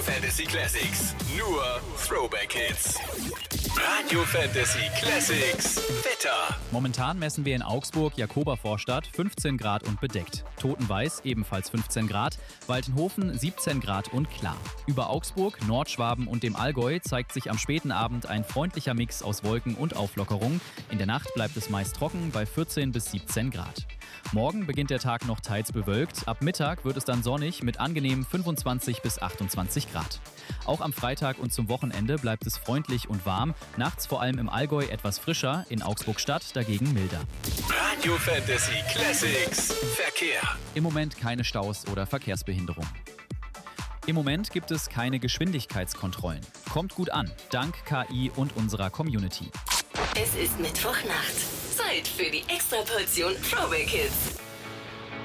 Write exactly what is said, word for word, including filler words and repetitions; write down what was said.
Fantasy Classics. Nur Throwback Hits. Radio Fantasy Classics. Wetter. Momentan messen wir in Augsburg, Jakobervorstadt, fünfzehn Grad und bedeckt. Totenweiß ebenfalls fünfzehn Grad. Waltenhofen siebzehn Grad und klar. Über Augsburg, Nordschwaben und dem Allgäu zeigt sich am späten Abend ein freundlicher Mix aus Wolken und Auflockerung. In der Nacht bleibt es meist trocken bei vierzehn bis siebzehn Grad. Morgen beginnt der Tag noch teils bewölkt. Ab Mittag wird es dann sonnig mit angenehmen fünfundzwanzig bis achtundzwanzig Grad. Auch am Freitag und zum Wochenende bleibt es freundlich und warm. Nachts vor allem im Allgäu etwas frischer, in Augsburg-Stadt dagegen milder. Radio Fantasy Classics. Verkehr. Im Moment keine Staus oder Verkehrsbehinderung. Im Moment gibt es keine Geschwindigkeitskontrollen. Kommt gut an, dank K I und unserer Community. Es ist Mittwochnacht. Zeit für die Extraportion Throwback Hits.